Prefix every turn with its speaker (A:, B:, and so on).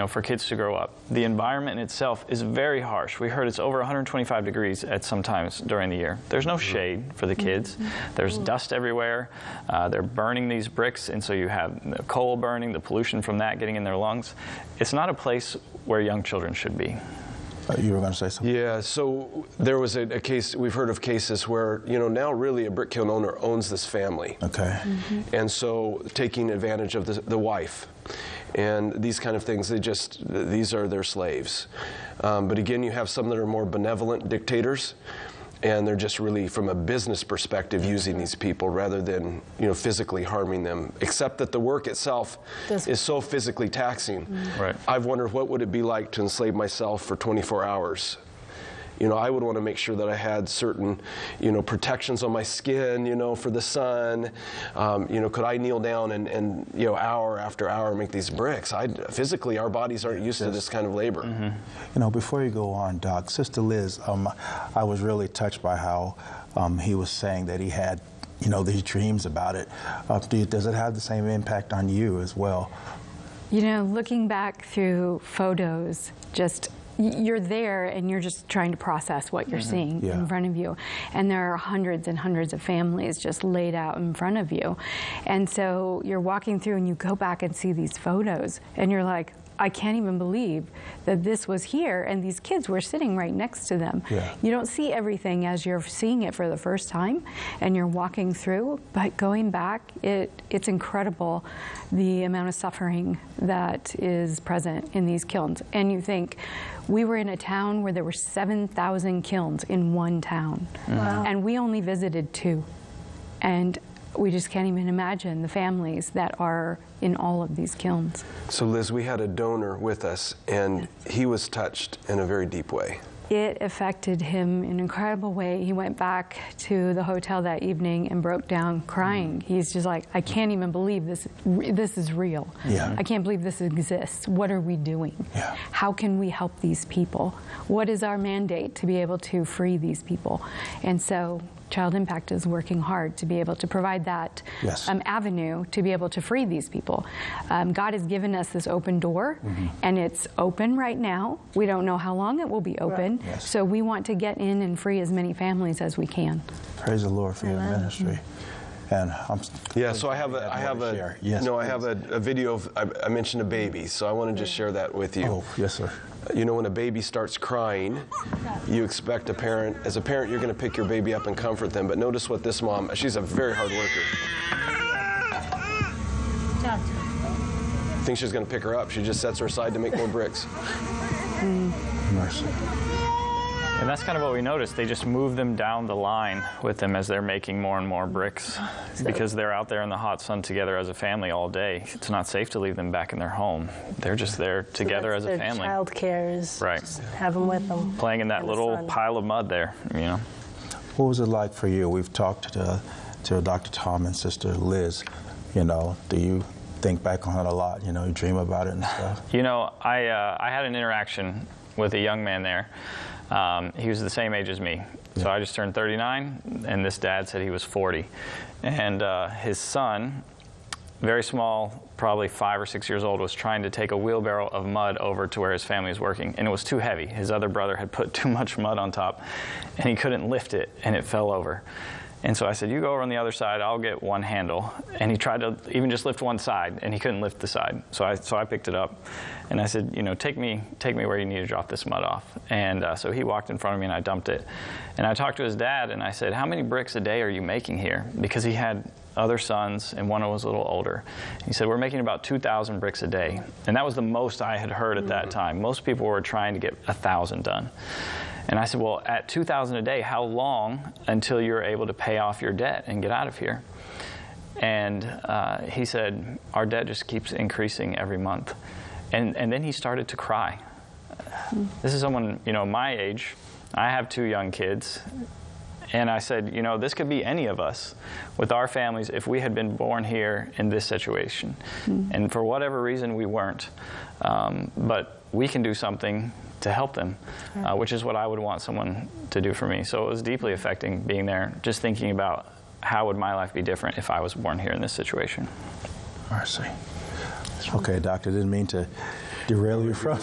A: know, for kids to grow up. The environment in itself is very harsh. We heard it's over 125 degrees at some times during the year. There's no shade for the kids. There's dust everywhere. They're burning these bricks, and so you have the coal burning, the pollution from that getting in their lungs. It's not a place where young children should be.
B: You were going to say something?
C: Yeah, so there was a case, we've heard of cases where, you know, now really a brick kiln owner owns this family.
B: Okay.
C: And so taking advantage of the wife and these kind of things, these are their slaves. But again, you have some that are more benevolent dictators, and they're just really, from a business perspective, using these people rather than, you know, physically harming them, except that the work itself is so physically taxing.
A: Right.
C: I've wondered what would it be like to enslave myself for 24 hours. You know, I would want to make sure that I had certain, you know, protections on my skin, you know, for the sun. You know, could I kneel down and you know, hour after hour make these bricks? Physically, our bodies aren't used to this kind of labor.
B: You know, before you go on, Doc, Sister Liz, I was really touched by how he was saying that he had, you know, these dreams about it. Does it have the same impact on you as well?
D: You know, looking back through photos, just you're there and you're just trying to process what you're seeing in front of you. And there are hundreds and hundreds of families just laid out in front of you. And so you're walking through and you go back and see these photos and you're like, I can't even believe that this was here and these kids were sitting right next to them. You don't see everything as you're seeing it for the first time and you're walking through, but going back, it's incredible the amount of suffering that is present in these kilns. And you think, we were in a town where there were 7,000 kilns in one town. And we only visited 2. And we just can't even imagine the families that are in all of these kilns.
C: So Liz, we had a donor with us, and he was touched in a very deep way.
D: It affected him in an incredible way. He went back to the hotel that evening and broke down crying. He's just like, I can't even believe this is real. I can't believe this exists. What are we doing? How can we help these people? What is our mandate to be able to free these people? And so Child Impact is working hard to be able to provide that avenue to be able to free these people. God has given us this open door, and it's open right now. We don't know how long it will be open, so we want to get in and free as many families as we can.
B: Praise the Lord for your ministry. And
C: so I have a video of, I mentioned a baby, so I want to just share that with you.
B: Oh, yes, sir.
C: You know, when a baby starts crying, you expect as a parent, you're going to pick your baby up and comfort them. But notice what this mom, she's a very hard worker. Thinks she's going to pick her up. She just sets her aside to make more bricks.
B: Mercy.
A: And that's kind of what we noticed. They just move them down the line with them as they're making more and more bricks because they're out there in the hot sun together as a family all day. It's not safe to leave them back in their home. They're just there together as a family.
E: Child care is just have them with them.
A: Playing in that little pile of mud there, you know.
B: What was it like for you? We've talked to Dr. Tom and Sister Liz. You know, do you think back on it a lot? You know, you dream about it and stuff?
A: You know, I had an interaction with a young man there. He was the same age as me. So I just turned 39, and this dad said he was 40. And his son, very small, probably 5 or 6 years old, was trying to take a wheelbarrow of mud over to where his family was working, and it was too heavy. His other brother had put too much mud on top, and he couldn't lift it, and it fell over. And so I said, you go over on the other side, I'll get one handle. And he tried to even just lift one side, and he couldn't lift the side. So I picked it up, and I said, you know, take me where you need to drop this mud off. And so he walked in front of me, and I dumped it. And I talked to his dad, and I said, how many bricks a day are you making here? Because he had other sons, and one was a little older. He said, we're making about 2,000 bricks a day. And that was the most I had heard at that time. Most people were trying to get 1,000 done. And I said, well, at 2,000 a day, how long until you're able to pay off your debt and get out of here? And he said, our debt just keeps increasing every month. And then he started to cry. This is someone, you know, my age. I have 2 young kids. And I said, you know, this could be any of us with our families if we had been born here in this situation. And for whatever reason, we weren't. But we can do something to help them, which is what I would want someone to do for me. So it was deeply affecting being there, just thinking about how would my life be different if I was born here in this situation.
B: Mercy. Okay, Doctor, didn't mean to derail you from